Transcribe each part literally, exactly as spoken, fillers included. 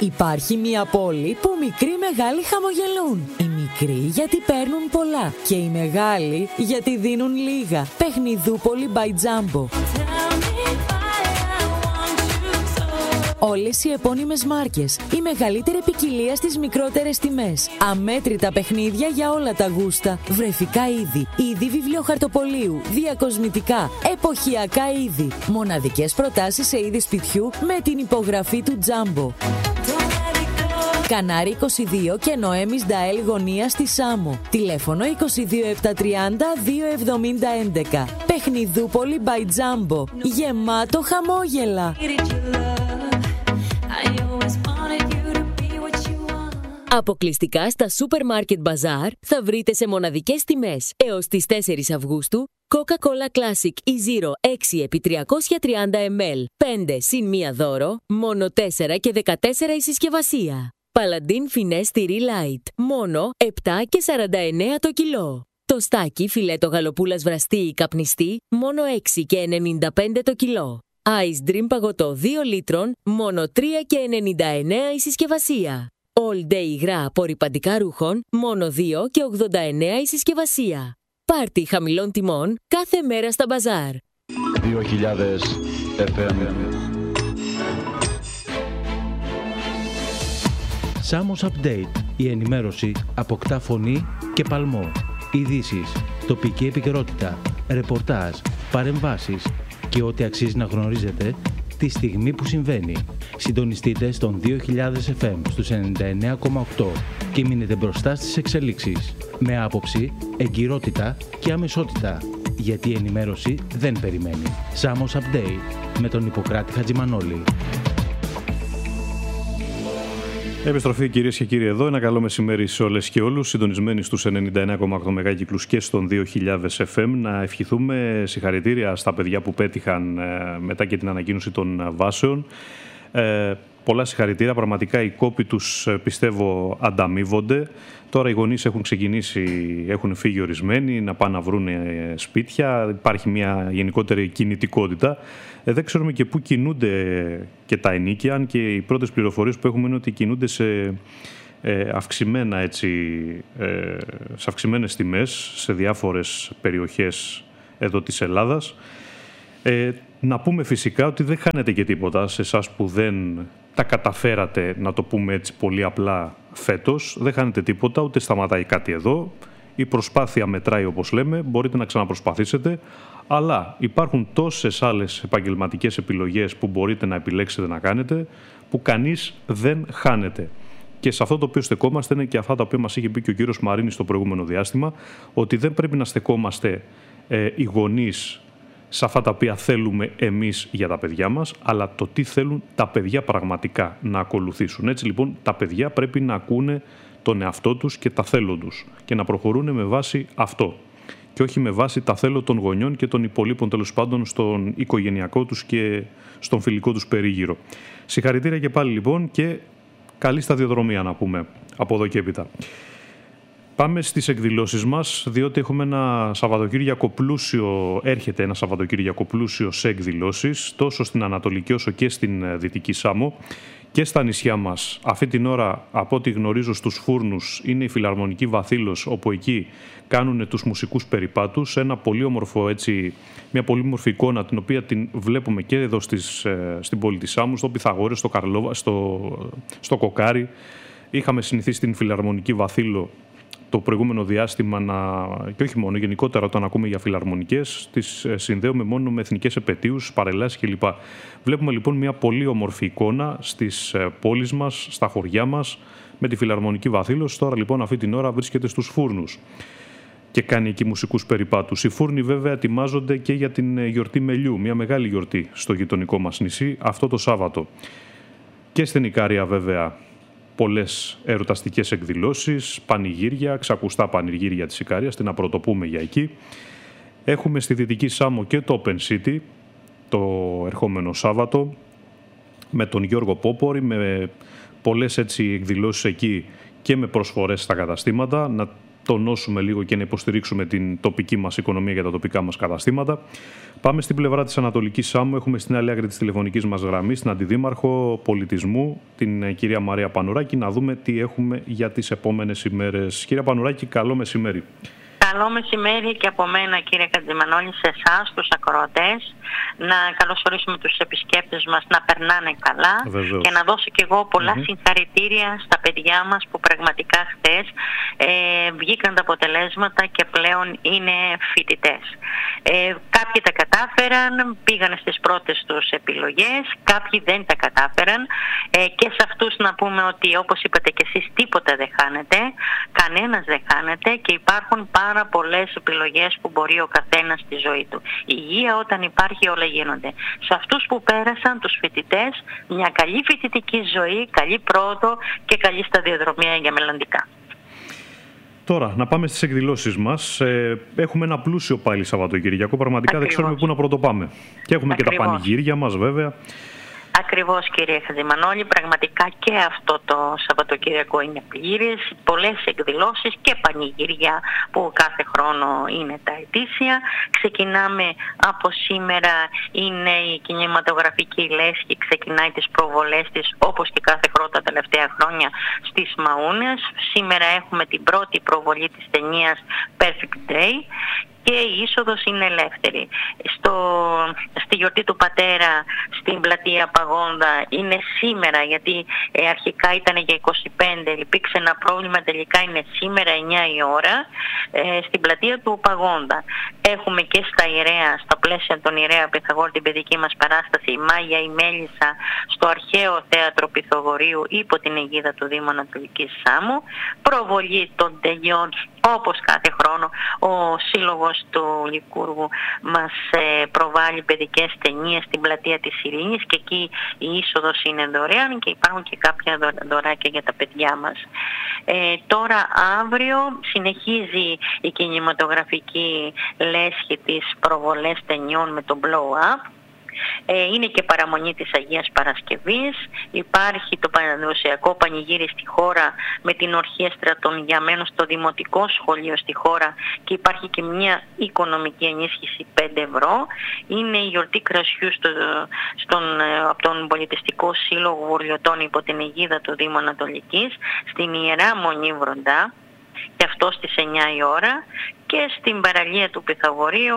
Υπάρχει μια πόλη που μικροί μεγάλοι χαμογελούν. Οι μικροί γιατί παίρνουν πολλά και οι μεγάλοι γιατί δίνουν λίγα. Παιχνιδούπολη by Jumbo. Όλες οι επώνυμες μάρκες, η μεγαλύτερη ποικιλία στις μικρότερες τιμές. Αμέτρητα παιχνίδια για όλα τα γούστα. Βρεφικά είδη, είδη βιβλιοχαρτοπολίου, διακοσμητικά, εποχιακά είδη. Μοναδικές προτάσεις σε είδη σπιτιού με την υπογραφή του Jumbo. Κανάρι είκοσι δύο και Νοέμις Νταέλ γωνία στη Σάμο. Τηλέφωνο είκοσι δύο επτακόσια τριάντα δύο εβδομήντα έντεκα. Παιχνιδούπολη by Jumbo. Γεμάτο χαμόγελα. Αποκλειστικά στα Supermarket Bazaar θα βρείτε σε μοναδικές τιμές έως τις τέσσερις Αυγούστου Coca-Cola Classic E-Zero έξι επί τριακόσια τριάντα μιλιλίτρα πέντε συν μία δώρο, μόνο τέσσερα και δεκατέσσερα η συσκευασία. Paladin Finesse τυρί Light, μόνο επτά και σαράντα εννέα το κιλό. Το στάκι φιλέτο γαλοπούλας βραστή ή καπνιστή, μόνο έξι και ενενήντα πέντε το κιλό. Ice Dream παγωτό δύο λίτρων, μόνο τρία και ενενήντα εννέα η συσκευασία. All Day υγρά απορρυπαντικά ρούχων, μόνο δύο και ογδόντα εννέα η συσκευασία. Πάρτι χαμηλών τιμών κάθε μέρα στα μπαζάρ. δύο χιλιάδες εφ εμ. Samos Update. Η ενημέρωση αποκτά φωνή και παλμό. Ειδήσεις, τοπική επικαιρότητα, ρεπορτάζ, παρεμβάσεις και ό,τι αξίζει να γνωρίζετε τη στιγμή που συμβαίνει. Συντονιστείτε στον δύο χιλιάδες εφ εμ στους ενενήντα εννέα κόμμα οκτώ και μείνετε μπροστά στις εξελίξεις. Με άποψη, εγκυρότητα και αμεσότητα. Γιατί η ενημέρωση δεν περιμένει. Samos Update με τον Ιπποκράτη Χατζημανόλη. Επιστροφή κυρίες και κύριοι εδώ. Ένα καλό μεσημέρι σε όλες και όλους. Συντονισμένοι στους ενενήντα εννέα κόμμα οκτώ μεγάκυκλους και στον δύο χιλιάδες εφ εμ. Να ευχηθούμε συγχαρητήρια στα παιδιά που πέτυχαν ε, μετά και την ανακοίνωση των βάσεων. Ε, πολλά συγχαρητήρια. Πραγματικά οι κόποι τους πιστεύω ανταμείβονται. Τώρα οι γονείς έχουν ξεκινήσει, έχουν φύγει ορισμένοι να πάνε να βρουν σπίτια. Υπάρχει μια γενικότερη κινητικότητα. Ε, δεν ξέρουμε και πού κινούνται και τα ενίκια, αν και οι πρώτες πληροφορίες που έχουμε είναι ότι κινούνται σε, ε, αυξημένα, έτσι, ε, σε αυξημένες τιμές σε διάφορες περιοχές εδώ της Ελλάδας. Ε, να πούμε φυσικά ότι δεν χάνεται και τίποτα σε εσάς που δεν τα καταφέρατε, να το πούμε έτσι πολύ απλά, φέτος. Δεν χάνεται τίποτα, ούτε σταματάει κάτι εδώ. Η προσπάθεια μετράει, όπως λέμε, μπορείτε να ξαναπροσπαθήσετε, αλλά υπάρχουν τόσες άλλες επαγγελματικές επιλογές που μπορείτε να επιλέξετε να κάνετε, που κανείς δεν χάνεται. Και σε αυτό το οποίο στεκόμαστε είναι και αυτά τα οποία μας είχε πει και ο κύριος Μαρίνης στο προηγούμενο διάστημα, ότι δεν πρέπει να στεκόμαστε ε, οι γονείς σε αυτά τα οποία θέλουμε εμείς για τα παιδιά μας, αλλά το τι θέλουν τα παιδιά πραγματικά να ακολουθήσουν. Έτσι λοιπόν τα παιδιά πρέπει να ακούνε τον εαυτό τους και τα θέλω τους και να προχωρούν με βάση αυτό και όχι με βάση τα θέλω των γονιών και των υπολείπων τέλος πάντων στον οικογενειακό τους και στον φιλικό τους περίγυρο. Συγχαρητήρια και πάλι λοιπόν και καλή σταδιοδρομία να πούμε από εδώ και έπειτα. Πάμε στις εκδηλώσεις μας, διότι έχουμε ένα Σαββατοκύριακο πλούσιο, έρχεται ένα Σαββατοκύριακο πλούσιο σε εκδηλώσεις, τόσο στην Ανατολική όσο και στην Δυτική Σάμο και στα νησιά μας. Αυτή την ώρα, από ό,τι γνωρίζω στους Φούρνους, είναι η Φιλαρμονική Βαθύλος, όπου εκεί κάνουν τους μουσικούς περιπάτους. Ένα πολύ όμορφο, έτσι, μια πολύ όμορφη εικόνα, την οποία την βλέπουμε και εδώ στις, στην πόλη της Σάμου, στο Πυθαγόρες, στο, Καρλόβα, στο, στο Κοκάρι. Είχαμε συνηθίσει στην Φιλαρμονική Βαθύλο το προηγούμενο διάστημα, να, και όχι μόνο, γενικότερα όταν ακούμε για φιλαρμονικές, τις συνδέουμε μόνο με εθνικές επετείους, παρελάσεις κλπ. Βλέπουμε λοιπόν μια πολύ όμορφη εικόνα στις πόλεις μας, στα χωριά μας, με τη Φιλαρμονική Βαθύλος. Τώρα λοιπόν αυτή την ώρα βρίσκεται στους Φούρνους και κάνει εκεί μουσικούς περιπάτους. Οι Φούρνοι βέβαια ετοιμάζονται και για την γιορτή Μελιού, μια μεγάλη γιορτή στο γειτονικό μας νησί, αυτό το Σάββατο. Και στην Ικάρια βέβαια πολλές ερωταστικές εκδηλώσεις, πανηγύρια, ξακουστά πανηγύρια της Ικαρίας, την να πρωτοπούμε για εκεί. Έχουμε στη Δυτική Σάμο και το Open City, το ερχόμενο Σάββατο, με τον Γιώργο Πόπορη, με πολλές έτσι εκδηλώσεις εκεί και με προσφορές στα καταστήματα. Να τονώσουμε λίγο και να υποστηρίξουμε την τοπική μας οικονομία και τα τοπικά μας καταστήματα. Πάμε στην πλευρά της Ανατολικής Σάμου. Έχουμε στην άλλη άκρη της τηλεφωνικής μας γραμμής την Αντιδήμαρχο Πολιτισμού, την κυρία Μαρία Πανουράκη, να δούμε τι έχουμε για τις επόμενες ημέρες. Κυρία Πανουράκη, καλό μεσημέρι. Καλό μεσημέρι και από μένα, κύριε Χατζημανόλη, σε εσάς, τους ακροατές. Να καλωσορίσουμε τους επισκέπτες μας να περνάνε καλά. Βεβαίως. Και να δώσω και εγώ πολλά mm-hmm. συγχαρητήρια στα παιδιά μας που πραγματικά χθες ε, βγήκαν τα αποτελέσματα και πλέον είναι φοιτητές. Ε, κάποιοι τα κατάφεραν, πήγαν στις πρώτες τους επιλογές, κάποιοι δεν τα κατάφεραν ε, και σε αυτούς να πούμε ότι, όπως είπατε και εσείς, τίποτα δεν χάνεται, κανένας δεν χάνεται και υπάρχουν πάρα πολλές επιλογές που μπορεί ο καθένας στη ζωή του. Η υγεία όταν υπάρχει όλα γίνονται. Σε αυτούς που πέρασαν, τους φοιτητές, μια καλή φοιτητική ζωή, καλή πρόοδο και καλή σταδιοδρομία για μελλοντικά. Τώρα, να πάμε στις εκδηλώσεις μας. Ε, έχουμε ένα πλούσιο πάλι Σαββατοκυριακό. Πραγματικά Ακριβώς. δεν ξέρουμε πού να πρωτοπάμε. Και έχουμε Ακριβώς. και τα πανηγύρια μας, βέβαια. Ακριβώς, κύριε Χατζημανόλη, πραγματικά και αυτό το Σαββατοκύριακο είναι πλήρες, πολλές εκδηλώσεις και πανηγύρια που κάθε χρόνο είναι τα ετήσια. Ξεκινάμε από σήμερα, είναι η κινηματογραφική λέσχη, ξεκινάει τις προβολές της όπως και κάθε χρόνο τα τελευταία χρόνια στις Μαούνες. Σήμερα έχουμε την πρώτη προβολή της ταινίας Perfect Day και η είσοδος είναι ελεύθερη. Στο, στη γιορτή του πατέρα στην πλατεία Παγόντα είναι σήμερα, γιατί ε, αρχικά ήταν για είκοσι πέντε, υπήρξε ένα πρόβλημα, τελικά είναι σήμερα εννιά η ώρα ε, στην πλατεία του Παγόντα. Έχουμε και στα Ιρέα, στα πλαίσια των Ιρέα Πυθαγόρη, την παιδική μας παράσταση, η Μάγια η Μέλισσα, στο αρχαίο θέατρο Πυθαγορείου υπό την αιγίδα του Δήμου Ανατολικής Σάμου. Προβολή των ταινιών, όπως κάθε χρόνο ο Σύλλογος του Λικούργου μας ε, προβάλλει παιδικές ταινίες στην πλατεία της Ειρήνης και εκεί η είσοδος είναι δωρεάν και υπάρχουν και κάποια δωράκια για τα παιδιά μας. Ε, τώρα αύριο συνεχίζει η κινηματογραφική λέσχη της προβολές ταινιών με το Blow Up. Είναι και παραμονή της Αγίας Παρασκευής. Υπάρχει το παραδοσιακό πανηγύρι στη χώρα με την ορχήστρα των Γιαμένων στο Δημοτικό Σχολείο στη χώρα και υπάρχει και μια οικονομική ενίσχυση πέντε ευρώ. Είναι η γιορτή κρασιού στο, στον, από τον Πολιτιστικό Σύλλογο Βουρλιωτών υπό την αιγίδα του Δήμου Ανατολικής στην Ιερά Μονή Βροντά, και αυτό στις εννιά η ώρα. Και στην παραλία του Πυθαγορείου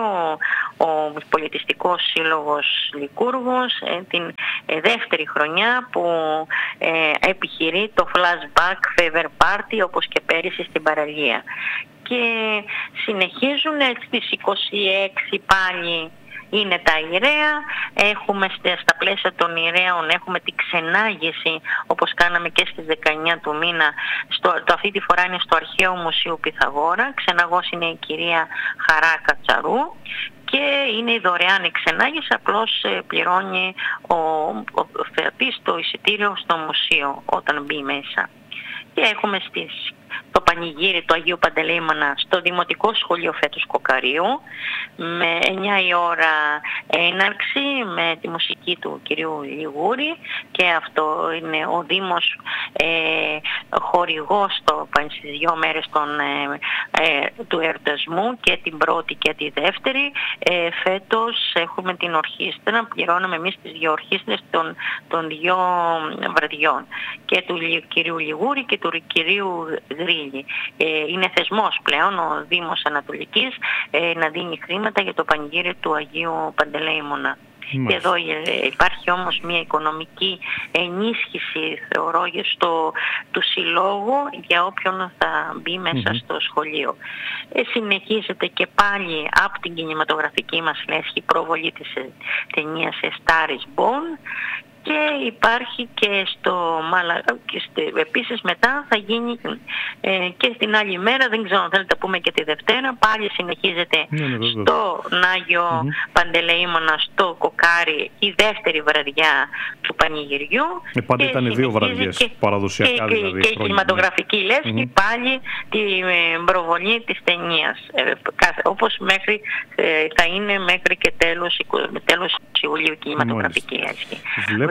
ο Πολιτιστικός Σύλλογος Λικούργος ε, την ε, δεύτερη χρονιά που ε, επιχειρεί το Flashback Fever Party όπως και πέρυσι στην παραλία. Και συνεχίζουν στις είκοσι έξι πάλι είναι τα Ιρέα, έχουμε στα πλαίσια των Ιρέων έχουμε την ξενάγηση όπως κάναμε και στις δεκαεννιά του μήνα, στο, το αυτή τη φορά είναι στο Αρχαίο Μουσείο Πυθαγόρα, ξεναγός είναι η κυρία Χαρά Κατσαρού και είναι η δωρεάν η ξενάγηση, απλώς πληρώνει ο, ο, ο θεατής το εισιτήριο στο μουσείο όταν μπει μέσα. Και έχουμε στις το πανηγύρι του Αγίου Παντελεήμωνα στο Δημοτικό Σχολείο Φέτους Κοκαρίου με εννιά η ώρα έναρξη με τη μουσική του κυρίου Λιγούρη και αυτό είναι ο Δήμος ε, χορηγός στο, στις δύο μέρες των, ε, ε, του εορτασμού και την πρώτη και τη δεύτερη. Ε, φέτος έχουμε την ορχήστρα, πληρώνουμε εμείς τις δύο ορχήστρες των, των δύο βραδιών και του κυρίου Λιγούρη και του κυρίου Γρίλη. Ε, είναι θεσμός πλέον ο Δήμος Ανατολικής ε, να δίνει χρήματα για το πανηγύρι του Αγίου Παντελεήμωνα. Και εδώ υπάρχει όμως μια οικονομική ενίσχυση, θεωρώ, στο, του συλλόγου για όποιον θα μπει μέσα mm-hmm. στο σχολείο. Ε, συνεχίζεται και πάλι από την κινηματογραφική μας λέσχη προβολή της ταινίας Star is Born. Και υπάρχει και στο Μάλα, και στο, επίσης μετά θα γίνει ε, και στην άλλη μέρα, δεν ξέρω αν θέλετε να πούμε και τη Δευτέρα, πάλι συνεχίζεται ναι, ναι, στο Νάγιο mm-hmm. Παντελεήμωνα, στο Κοκάρι, η δεύτερη βραδιά του πανηγυριού. Ε, πάντα ήταν οι δύο βραδιές και, παραδοσιακά και, δηλαδή. Και η κινηματογραφική ναι. λέσχη mm-hmm. πάλι την ε, προβολή της ταινίας, ε, όπως μέχρι, ε, θα είναι μέχρι και τέλος, τέλος Ιουλίου κινηματογραφική λέσχη.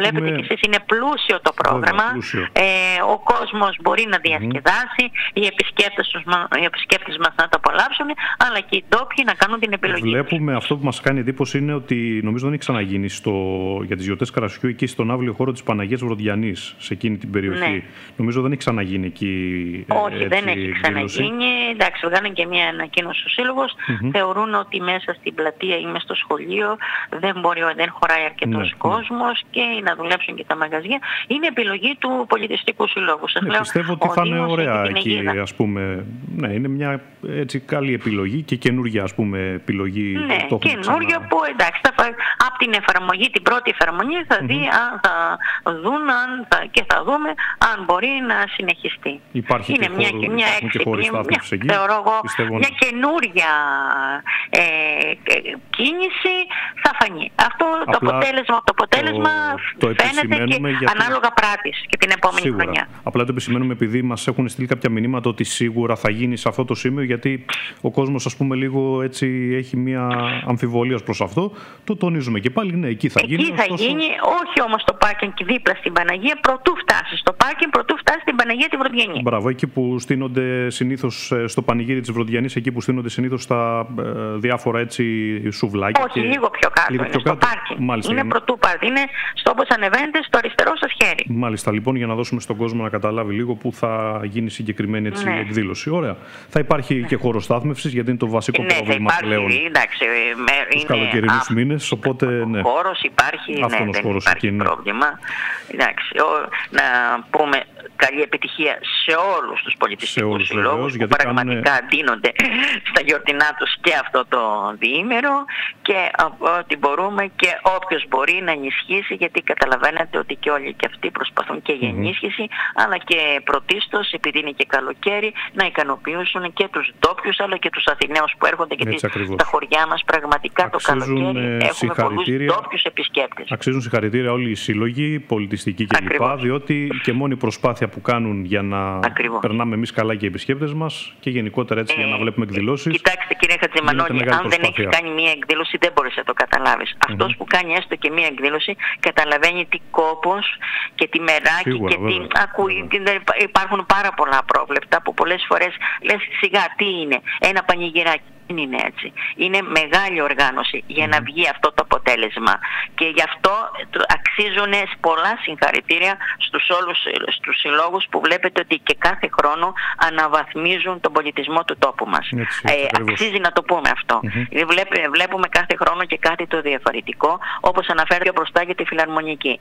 βλέπετε και εσείς, είναι πλούσιο το πρόγραμμα. Πλούσιο. Ε, ο κόσμος μπορεί να διασκεδάσει, mm. οι, επισκέπτες τους, οι επισκέπτες μας να το απολαύσουν, αλλά και οι ντόπιοι να κάνουν την επιλογή. Βλέπουμε τους. Αυτό που μας κάνει εντύπωση είναι ότι νομίζω δεν έχει ξαναγίνει στο, για τις γιορτές Καρασιού εκεί στον άβλιο χώρο της Παναγίας Βροδιανής, σε εκείνη την περιοχή. Ναι. Νομίζω δεν έχει ξαναγίνει εκεί. Όχι, έτσι, δεν έχει ξαναγίνει. Εντάξει, βγάλαν και μια ανακοίνωση ο Σύλλογος. Mm-hmm. Θεωρούν ότι μέσα στην πλατεία ή μέσα στο σχολείο δεν, μπορεί, δεν χωράει αρκετός ναι, κόσμος ναι. και να δουλέψουν και τα μαγαζιά. Είναι επιλογή του Πολιτιστικού Συλλόγου. Σας ναι, λέω, πιστεύω ότι θα είναι ωραία εκεί, ας πούμε. Ναι, είναι μια έτσι καλή επιλογή και καινούργια, ας πούμε, επιλογή. Ναι, καινούργια ξανά... που εντάξει, θα, από την εφαρμογή, την πρώτη εφαρμογή θα δει mm-hmm. αν θα δουν αν θα, και θα δούμε αν μπορεί να συνεχιστεί. Υπάρχει είναι και μια, χώρο, μια, και μια, μια, εκεί, θεωρώ εγώ, μια καινούρια ε, κίνηση θα φανεί. Αυτό το αποτέλεσμα, το αποτέλεσμα το, το φαίνεται και ανάλογα πράτης και την επόμενη σίγουρα. χρονιά. Απλά το επισημαίνουμε επειδή μας έχουν στείλει κάποια μηνύματα ότι σίγουρα θα γίνει σε αυτό το σημείο, γιατί ο κόσμος, ας πούμε, λίγο έτσι έχει μια αμφιβολία προς αυτό. Το τονίζουμε και πάλι, ναι, εκεί θα εκεί γίνει. Εκεί θα ωστόσο... γίνει, όχι όμως στο πάρκινγκ δίπλα στην Παναγία, προτού φτάσει στο πάρκινγκ, προτού φτάσει στην Παναγία τη Βροδιανή. Μπράβο, εκεί που στείνονται συνήθως στο πανηγύρι της Βροδιανής, εκεί που στείνονται συνήθως τα ε, διάφορα έτσι σουβλάκια. Όχι, και... λίγο πιο κάτω. Λίγο είναι, πιο στο κάτω. Πάρκινγκ. Μάλιστα, είναι για... πρωτού πάρκινγκ. Είναι στο όπως ανεβαίνετε στο αριστερό σας χέρι. Μάλιστα, λοιπόν, για να δώσουμε στον κόσμο να καταλάβει λίγο που θα γίνει συγκεκριμένη έτσι, ναι. εκδήλωση. Ωραία. Θα υπάρχει ναι. και χώρος στάθμευσης, γιατί είναι το βασικό ναι, πρόβλημα πλέον στους καλοκαιρινούς μήνες. Οπότε, ναι. Ο χώρος υπάρχει, ναι, δεν χώρος υπάρχει εκεί, πρόβλημα. Εντάξει, ο, να πούμε καλή επιτυχία σε όλους τους πολιτιστικούς συλλόγους που πραγματικά κάνουν... δίνονται στα γιορτινά τους και αυτό το διήμερο και ότι μπορούμε και όποιος μπορεί να ενισχύσει, γιατί καταλαβαίνετε ότι και όλοι και αυτοί προσπαθούν και για ενίσχυση mm-hmm. αλλά και πρωτίστως, επειδή είναι και καλοκαίρι, να ικανοποιήσουν και τους ντόπιους αλλά και τους Αθηναίους που έρχονται, γιατί στα χωριά μας πραγματικά αξίζουν, το καλοκαίρι έχουμε πολλούς ντόπιους επισκέπτες. Αξίζουν συγχαρητήρια όλοι οι σύλλογοι, πολιτιστικοί κλπ. Διότι και μόνη προσπάθεια που κάνουν για να Ακριβώς. περνάμε εμείς καλά και οι επισκέπτες μας και γενικότερα έτσι ε, για να βλέπουμε εκδηλώσεις. Κοιτάξτε, κύριε Χατζημανόλη, αν προσπάθεια. δεν έχεις κάνει μία εκδήλωση δεν μπορείς να το καταλάβεις. Mm-hmm. Αυτός που κάνει έστω και μία εκδήλωση καταλαβαίνει τι κόπος και τι μεράκι. Σίγουρα, και τι ακούει. Υπάρχουν πάρα πολλά πρόβλεπτα που πολλές φορές λες σιγά τι είναι, ένα πανηγυράκι. Δεν είναι έτσι. Είναι μεγάλη οργάνωση για να βγει αυτό το αποτέλεσμα. Και γι' αυτό αξίζουν πολλά συγχαρητήρια στους όλους στους συλλόγους που βλέπετε ότι και κάθε χρόνο αναβαθμίζουν τον πολιτισμό του τόπου μας. Έτσι, ε, αξίζει να το πούμε αυτό. Mm-hmm. Βλέπουμε, βλέπουμε κάθε χρόνο και κάτι το διαφορετικό, όπως αναφέρεται μπροστά για τη Φιλαρμονική.